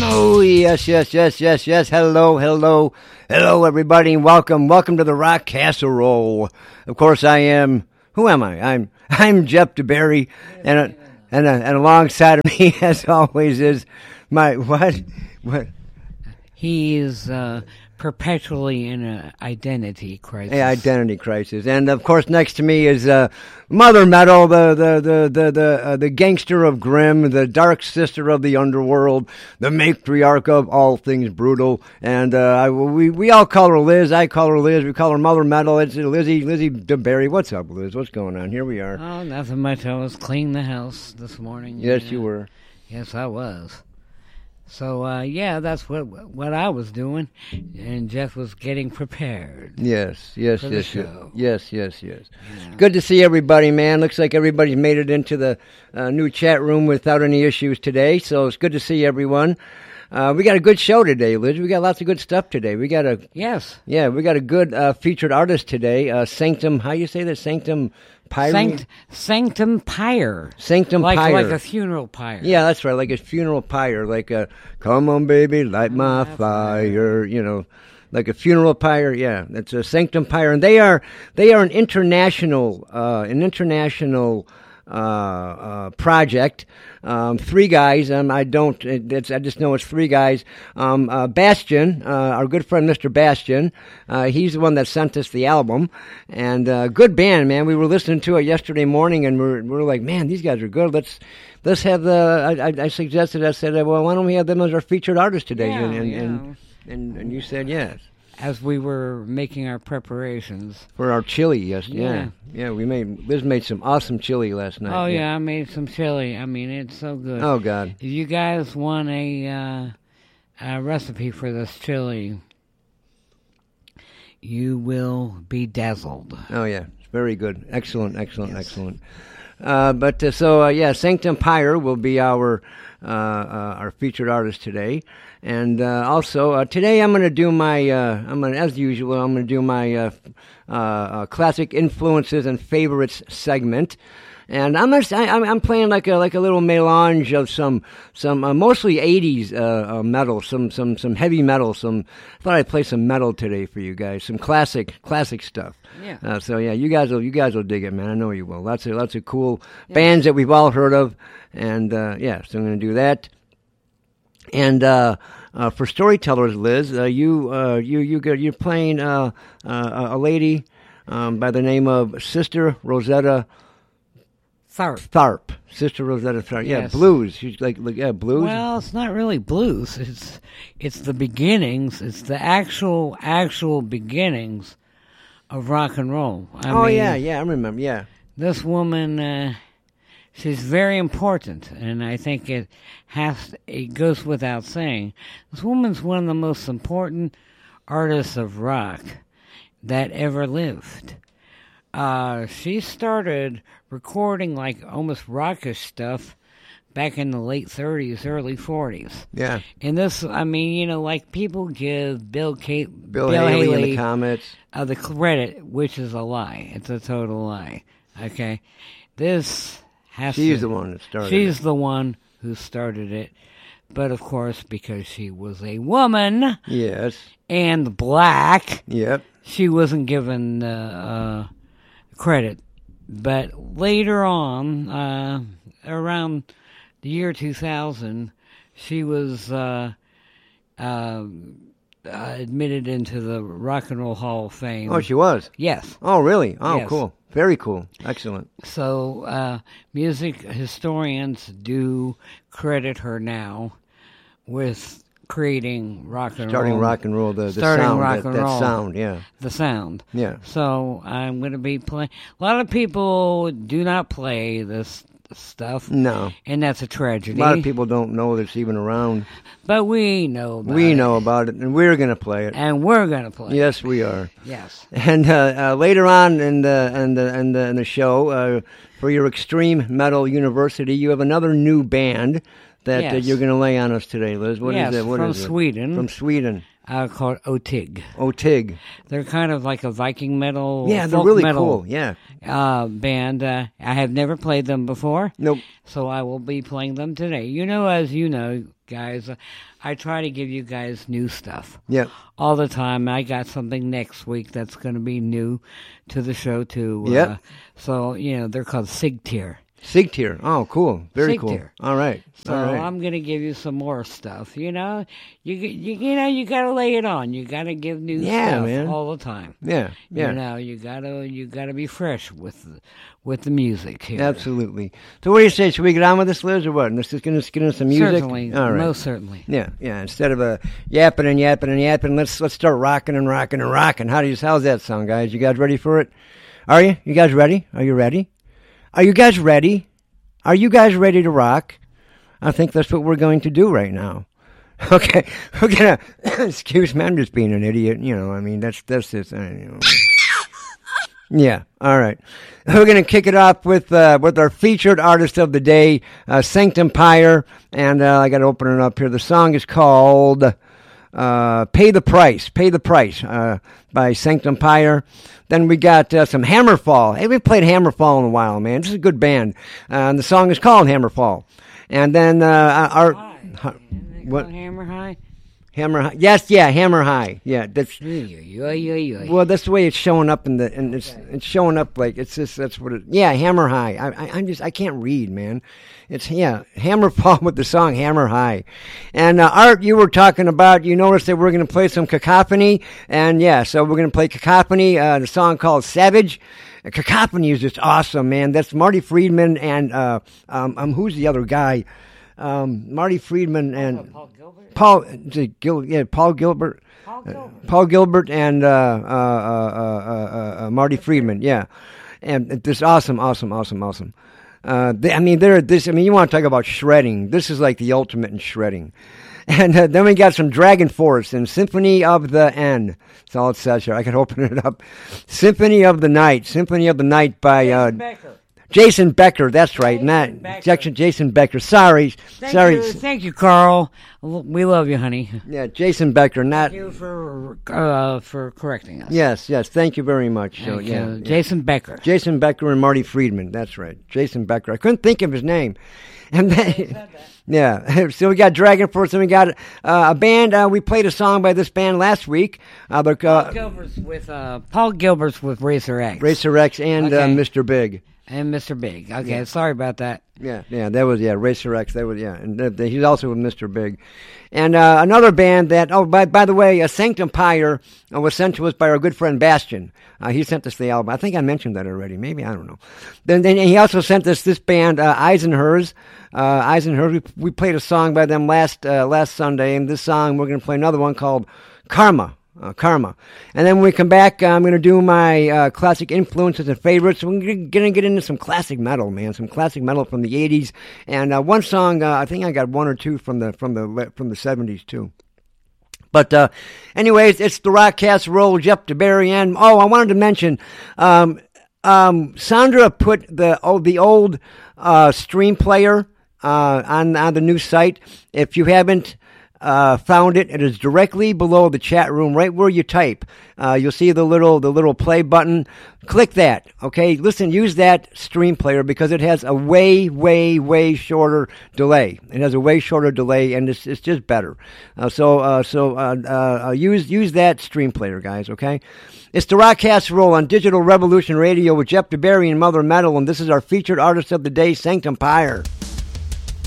Oh, yes. Hello, everybody, and welcome to the Rock Casserole. Of course, I am. Who am I? I'm Jeff DeBerry, and alongside of me, as always, is my what? He is perpetually in an identity crisis. Yeah, identity crisis, and of course, next to me is Mother Metal, the gangster of Grimm, the dark sister of the underworld, the matriarch of all things brutal, and we all call her Liz. I call her Liz. We call her Mother Metal. It's Lizzie DeBerry. What's up, Liz? What's going on? Here we are. Oh, nothing much. I was cleaning the house this morning. Yes, you were. Yes, I was. So, yeah, that's what I was doing, and Jeff was getting prepared. Yes. Show. Yes. Yeah. Good to see everybody, man. Looks like everybody's made it into the new chat room without any issues today, so it's good to see everyone. We got a good show today, Liz. We got lots of good stuff today. We got a good featured artist today. Sanctum, how you say that? Sanctum Pyre? Sanctum Pyre. Sanctum Pyre. Like a funeral pyre. Yeah, that's right. Like a funeral pyre. Like a, come on, baby, light my fire. You know, like a funeral pyre. Yeah, that's a Sanctum Pyre. And they are an international project. Three guys. I just know it's three guys. Bastion, our good friend Mr. Bastion. He's the one that sent us the album, and good band, man. We were listening to it yesterday morning, and we're like, man, these guys are good. Let's have the. I suggested. I said, well, why don't we have them as our featured artist today? And you said yes. As we were making our preparations for our chili, yes, yeah. Liz made some awesome chili last night. Oh yeah, I made some chili. I mean, it's so good. Oh God! If you guys want a recipe for this chili, you will be dazzled. Oh yeah, it's very good. Excellent. Sanctum Pyre will be our featured artist today. And also, today I'm going to do as usual, I'm going to do my classic influences and favorites segment. And I'm playing like a little melange of some mostly 80s metal, some heavy metal. I thought I'd play some metal today for you guys, some classic stuff. Yeah. So yeah, you guys will dig it, man. I know you will. Lots of cool bands that we've all heard of, and so I'm going to do that. And for storytellers, Liz, you're playing a lady by the name of Sister Rosetta Tharpe. Sister Rosetta Tharpe. Yeah, yes. Blues. She's like blues. Well, it's not really blues. It's the beginnings. It's the actual beginnings of rock and roll. I mean, I remember. Yeah, this woman. She's very important, and I think it goes without saying. This woman's one of the most important artists of rock that ever lived. She started recording like almost rockish stuff back in the late 30s, early 40s. Yeah. And this, I mean, like people give Bill Haley and the Comets the credit, which is a lie. It's a total lie. Okay? She's the one that started She's the one who started it. But, of course, because she was a woman. Yes. And black. Yep. She wasn't given credit. But later on, around the year 2000, she was admitted into the Rock and Roll Hall of Fame. Oh, she was? Yes. Oh, really? Oh, yes. Cool. Very cool. Excellent. So, music historians do credit her now with creating rock and roll. Starting rock and roll, the sound, yeah. The sound. Yeah. So, I'm going to be playing. A lot of people do not play this stuff. No. And that's a tragedy. A lot of people don't know that it's even around. But we know about it. We know about it, and we're going to play it. And we're going to play it. Yes, we are. Yes. And later on in the show, for your Extreme Metal University, you have another new band that Yes. you're going to lay on us today, Liz? What is Yes, it? What from is it? Sweden. From Sweden. Called Otig. Otig. They're kind of like a Viking metal, Yeah, they're folk really metal, cool. Yeah. Band. I have never played them before. Nope. So I will be playing them today. As you know, guys, I try to give you guys new stuff. Yeah. All the time. I got something next week that's going to be new to the show, too. Yep. So, they're called Sigtyr. Sigtyr. Oh, cool. Very cool. Sigtyr. All right. So All right. I'm going to give you some more stuff. You got to lay it on. You got to give new stuff man. all the time. Yeah. Yeah. You got to be fresh with the music here. Absolutely. So what do you say? Should we get on with this, Liz, or what? Let's just get into some music? Certainly. All right. Most certainly. Yeah, yeah. Instead of yapping and yapping and yapping, let's start rocking and rocking and rocking. How's that sound, guys? You guys ready for it? Are you? You guys ready? Are you ready? Are you guys ready? Are you guys ready to rock? I think that's what we're going to do right now. Okay, we're gonna excuse me. I'm just being an idiot. I mean that's it. Yeah. All right. We're going to kick it off with our featured artist of the day, Sanctum Pyre, and I got to open it up here. The song is called "Pay the Price." Pay the Price by Sanctum Pyre. Then we got some Hammerfall. Hey, we played Hammerfall in a while, man. This is a good band. And the song is called Hammerfall. And then what? Hammer High. Hammer High. Yes, yeah, Hammer High. Yeah, that's. Well, that's the way it's showing up it's showing up like it's just that's what it. Yeah, Hammer High. I can't read, man. It's Hammerfall with the song Hammer High. And Art, you were talking about. You noticed that we're going to play some Cacophony, and so we're going to play Cacophony. The song called Savage. Cacophony is just awesome, man. That's Marty Friedman and who's the other guy? Marty Friedman and Paul Gilbert. Paul Gilbert and Marty Friedman. Yeah, and this awesome. You want to talk about shredding? This is like the ultimate in shredding. And then we got some Dragon Force and Symphony of the End. That's all it says here. I can open it up. Symphony of the Night by Jason Becker, that's right. Jason Becker. Sorry. Thank you, Carl. We love you, honey. Yeah, Jason Becker. Thank you for correcting us. Yes. Thank you very much. So, Jason Becker. Jason Becker and Marty Friedman. That's right. Jason Becker. I couldn't think of his name. And then, yeah. So we got Dragon Force, and we got a band. We played a song by this band last week. Paul Gilbert's with Racer X. Racer X and Mr. Big. And Mr. Big. Okay, sorry about that. Yeah, that was, Racer X, and he's also with Mr. Big. And another band that, by the way, Sanctum Pyre was sent to us by our good friend Bastian. He sent us the album. I think I mentioned that already. Maybe, I don't know. Then he also sent us this band, Eyes and Hers. We played a song by them last Sunday, and this song, we're going to play another one called Karma. And then when we come back, I'm going to do my classic influences and favorites. We're going to get into some classic metal, man. Some classic metal from the 80s. And one song, I think I got one or two from the 70s, too. But anyways, it's the Rock Casserole, Jeff DeBerry. And, I wanted to mention, Sandra put the old stream player on the new site. If you haven't found it, it is directly below the chat room, right where you type. You'll see the little play button. Click that, okay? Listen, use that stream player because it has a way shorter delay. It has a way shorter delay, and it's just better. So use that stream player, guys, okay? It's the Rock Casserole on Digital Revolution Radio with Jeff DeBerry and Mother Metal, and this is our featured artist of the day, Sanctum Pyre.